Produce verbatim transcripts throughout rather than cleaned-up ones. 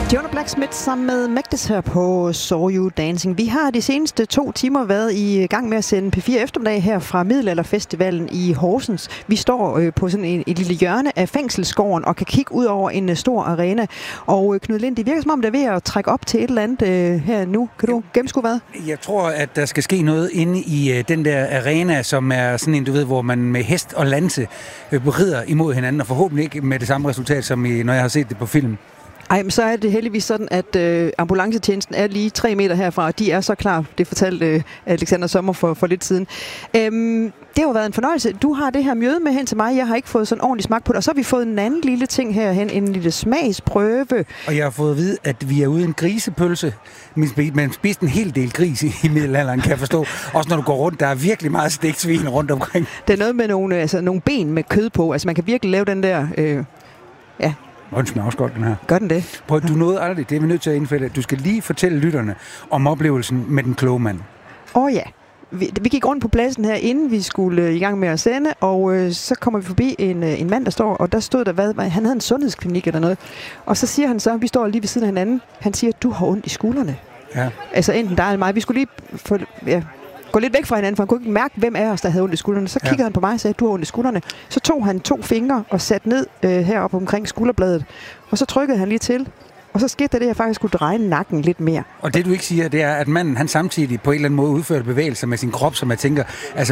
Jonah Blacksmith sammen med Magdes her på Saw You Dancing. Vi har de seneste to timer været i gang med at sende P fire Eftermiddag her fra Middelalderfestivalen i Horsens. Vi står øh, på sådan en, et lille hjørne af Fængselsgården og kan kigge ud over en uh, stor arena. Og øh, Knud Lind, det virker som om, det er ved at trække op til et eller andet øh, her nu. Kan du gennemskue hvad? Jeg tror, at der skal ske noget inde i øh, den der arena, som er sådan en, du ved, hvor man med hest og lanse øh, rider imod hinanden, og forhåbentlig ikke med det samme resultat, som i, når jeg har set det på film. Ej, men så er det heldigvis sådan, at øh, ambulancetjenesten er lige tre meter herfra, og de er så klar. Det fortalte øh, Alexander Sommer for, for lidt siden. Øhm, det har jo været en fornøjelse. Du har det her mjøde med hen til mig. Jeg har ikke fået sådan ordentlig smag på det. Og så har vi fået en anden lille ting herhen, en lille smagsprøve. Og jeg har fået at vide, at vi er ude i en grisepølse. Man spiste en hel del gris i, i middelalderen, kan jeg forstå. Også når du går rundt, der er virkelig meget stegt svin rundt omkring. Det er noget med nogle, altså, nogle ben med kød på. Altså man kan virkelig lave den der... Øh, ja. Og den smager også godt, den her. Gør den det? Prøv, du nåede aldrig, det er vi nødt til at indfælde. Du skal lige fortælle lytterne om oplevelsen med den kloge mand. Åh oh, ja. Vi, vi gik rundt på pladsen her, inden vi skulle øh, i gang med at sende, og øh, så kommer vi forbi en, øh, en mand, der står, og der stod der, hvad, han havde en sundhedsklinik eller noget. Og så siger han så, vi står lige ved siden af hinanden, han siger, du har ondt i skuldrene. Ja. Altså enten dig eller mig. Vi skulle lige få, ja, gå lidt væk fra hinanden, for han kunne ikke mærke, hvem af os, der havde ondt i skuldrene. Så kiggede ja. han på mig og sagde, du har ondt i skuldrene. Så tog han to fingre og satte ned øh, heroppe omkring skulderbladet, og så trykkede han lige til. Og så skete der det, at jeg faktisk skulle dreje nakken lidt mere. Og det du ikke siger, det er, at manden han samtidig på en eller anden måde udførte bevægelser med sin krop, som jeg tænker, altså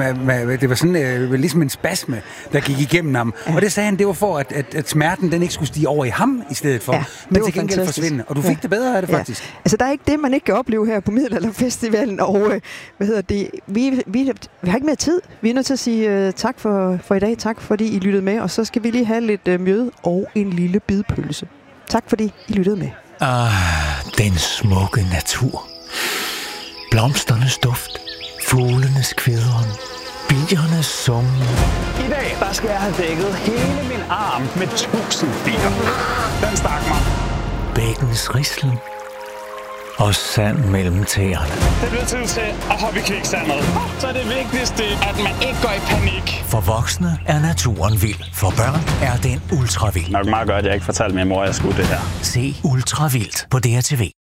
det var sådan øh, ligesom en spasme, der gik igennem ham. Ja. Og det sagde han, det var for, at, at, at smerten den ikke skulle stige over i ham i stedet for, ja, men til gengæld forsvinde. Og du fik ja. det bedre af det faktisk. Ja. Altså der er ikke det, man ikke kan opleve her på Middelalderfestivalen. Og øh, hvad hedder det? Vi, vi, vi har ikke mere tid. Vi er nødt til at sige uh, tak for, for i dag. Tak fordi I lyttede med. Og så skal vi lige have lidt uh, mjød og en lille bidpølse. Tak fordi I lyttede med. Ah, den smukke natur. Blomsternes duft, fuglenes kvidren, biernes summen. I dag, der skal jeg have dækket hele min arm med tusind bier. Den stak mig. Bækkens rislen og sand mellem tæerne. Det bliver tid til at hoppe i kviksandet. Så er det vigtigste, at man ikke går i panik. For voksne er naturen vild. For børn er den ultravild. Nok meget godt, at jeg ikke fortalte min mor, at jeg skulle det her. Se Ultravildt på D R T V.